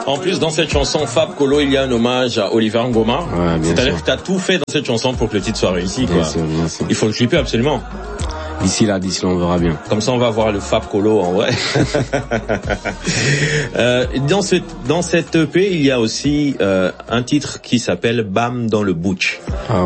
En plus, dans cette chanson, Fab Colo, il y a un hommage à Oliver Ngoma. Ouais, c'est-à-dire que tu as tout fait dans cette chanson pour que le titre soit réussi, quoi. Bien sûr. Il faut le clipper absolument. D'ici là, on verra bien. Comme ça, on va voir le Fab Colo en vrai. Dans cette EP, il y a aussi un titre qui s'appelle Bam dans le Butch.